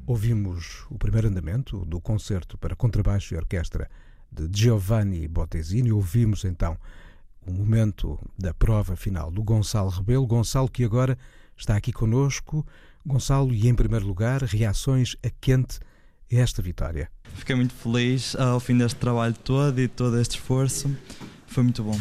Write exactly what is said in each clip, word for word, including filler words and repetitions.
Ouvimos o primeiro andamento do concerto para contrabaixo e orquestra de Giovanni Bottesini. Ouvimos então o momento da prova final do Gonçalo Rebelo. Gonçalo, que agora está aqui connosco. Gonçalo, e em primeiro lugar, reações a quente a esta vitória? Fiquei muito feliz ao fim deste trabalho todo e todo este esforço. Foi muito bom.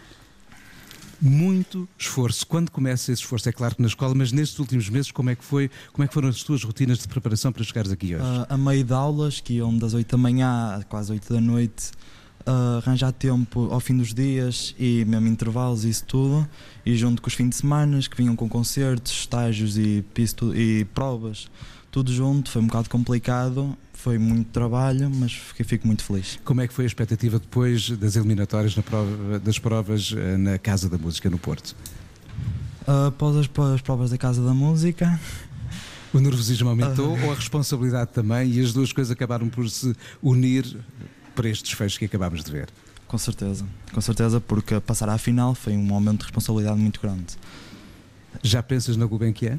Muito esforço. Quando começa esse esforço? É claro que na escola, mas nestes últimos meses, como é que foi? Como é que foram as tuas rotinas de preparação para chegares aqui hoje? Uh, a meio de aulas, que iam das oito da manhã às quase oito da noite, uh, arranjar tempo ao fim dos dias e mesmo intervalos e isso tudo, e junto com os fins de semana, que vinham com concertos, estágios e, pisto, e provas, tudo junto, foi um bocado complicado. Foi muito trabalho, mas fico, fico muito feliz. Como é que foi a expectativa depois das eliminatórias na prova, das provas na Casa da Música, no Porto? Uh, após as, as provas da Casa da Música... O nervosismo aumentou uh... ou a responsabilidade também, e as duas coisas acabaram por se unir para este desfecho que acabámos de ver? Com certeza, com certeza, porque passar à final foi um aumento de responsabilidade muito grande. Já pensas na Gulbenkian?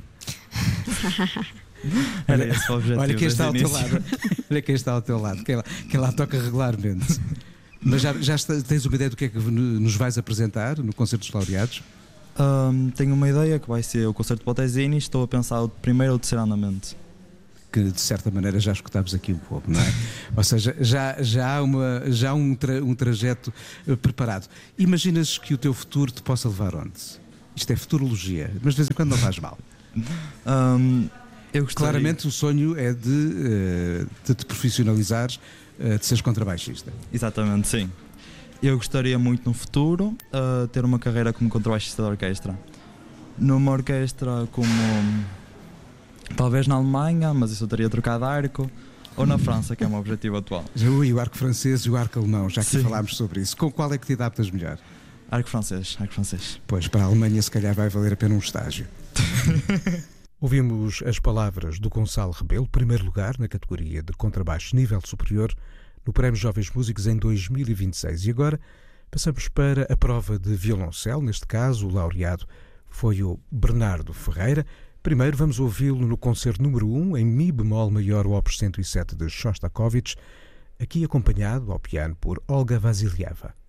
Era esse o objetivo. Olha quem está ao teu lado. Olha quem está ao teu lado, quem lá, quem lá toca regularmente. Mas já, já tens uma ideia do que é que nos vais apresentar no Concerto dos Laureados? Um, tenho uma ideia que vai ser o Concerto de Bottesini. Estou a pensar o primeiro ou o terceiro andamento. Que de certa maneira já escutámos aqui um pouco, não é? Ou seja, já, já há, uma, já há um, tra, um trajeto uh, preparado. Imaginas que o teu futuro te possa levar onde? Isto é futurologia, mas de vez em quando não faz mal. Um, Eu gostaria... Claramente o sonho é de, uh, de te profissionalizares, uh, de seres contrabaixista. Exatamente, sim. Eu gostaria muito no futuro uh, ter uma carreira como contrabaixista de orquestra. Numa orquestra como... talvez na Alemanha, mas isso eu teria trocado arco. Ou na França, que é o meu objetivo atual. E o arco francês e o arco alemão, já que sim. falámos sobre isso. Com qual é que te adaptas melhor? Arco francês, arco francês. Pois, para a Alemanha se calhar vai valer a pena um estágio. Ouvimos as palavras do Gonçalo Rebelo, primeiro lugar na categoria de contrabaixo nível superior no Prémio Jovens Músicos em dois mil e vinte e seis. E agora passamos para a prova de violoncelo. Neste caso, o laureado foi o Bernardo Ferreira. Primeiro vamos ouvi-lo no concerto número um em Mi bemol maior, o Opus cento e sete de Shostakovich, aqui acompanhado ao piano por Olga Vasilieva.